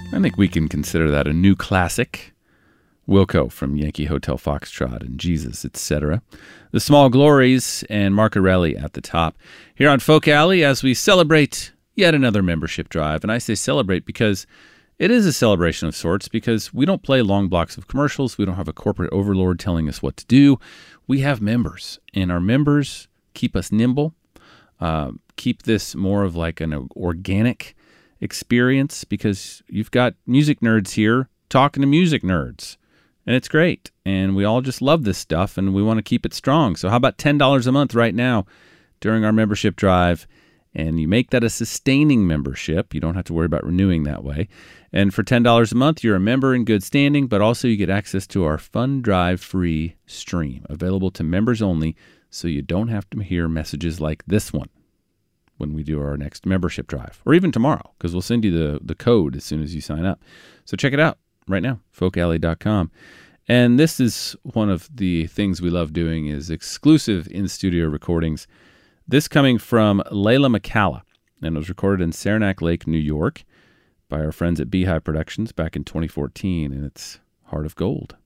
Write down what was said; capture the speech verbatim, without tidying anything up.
I think we can consider that a new classic. Wilco from Yankee Hotel Foxtrot and Jesus, et cetera. The Small Glories and Marcarelli at the top. Here on Folk Alley as we celebrate yet another membership drive. And I say celebrate because it is a celebration of sorts, because we don't play long blocks of commercials. We don't have a corporate overlord telling us what to do. We have members, and our members keep us nimble, uh, keep this more of like an organic experience, because you've got music nerds here talking to music nerds. And it's great. And we all just love this stuff, and we want to keep it strong. So how about ten dollars a month right now during our membership drive? And you make that a sustaining membership. You don't have to worry about renewing that way. And for ten dollars a month, you're a member in good standing, but also you get access to our Fun Drive free stream, available to members only, so you don't have to hear messages like this one when we do our next membership drive, or even tomorrow, because we'll send you the, the code as soon as you sign up. So check it out right now, folk alley dot com. And this is one of the things we love doing, is exclusive in-studio recordings. This coming from Layla McCalla, and it was recorded in Saranac Lake, New York, by our friends at Beehive Productions back in twenty fourteen, and it's Heart of Gold.